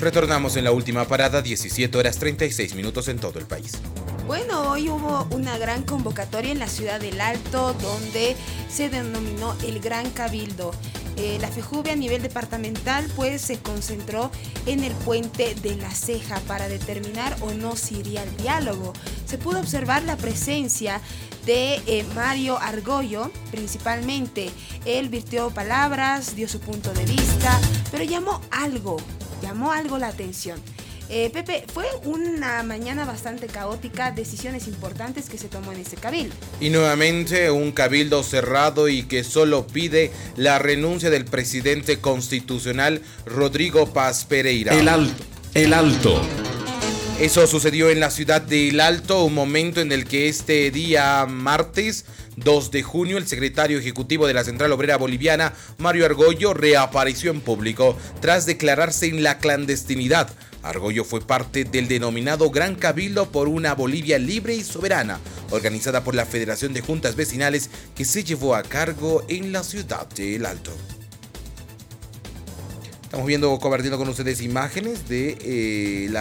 Retornamos en la última parada, 17 horas 36 minutos en todo el país. Bueno, hoy hubo una gran convocatoria en la ciudad del Alto, donde se denominó el Gran Cabildo. La FEJUVE a nivel departamental pues se concentró en el puente de la Ceja para determinar o no si iría al diálogo. Se pudo observar la presencia de Mario Argüello, principalmente. Él virtió palabras, dio su punto de vista, pero llamó algo la atención. Pepe, fue una mañana bastante caótica, decisiones importantes que se tomó en ese cabildo. Y nuevamente un cabildo cerrado y que solo pide la renuncia del presidente constitucional Rodrigo Paz Pereira. El Alto. Eso sucedió en la ciudad de El Alto, un momento en el que este día martes 2 de junio el secretario ejecutivo de la Central Obrera Boliviana, Mario Argüello, reapareció en público tras declararse en la clandestinidad. Argüello fue parte del denominado Gran Cabildo por una Bolivia libre y soberana, organizada por la Federación de Juntas Vecinales, que se llevó a cargo en la ciudad de El Alto. Estamos compartiendo con ustedes imágenes de la